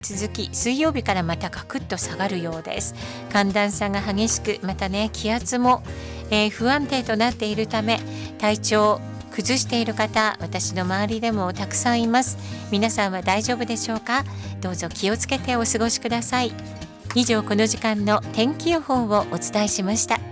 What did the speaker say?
続き水曜日からまたガクッと下がるようです。寒暖差が激しく、またね気圧も、不安定となっているため、体調崩している方、私の周りでもたくさんいます。皆さんは大丈夫でしょうか？どうぞ気をつけてお過ごしください。以上、この時間の天気予報をお伝えしました。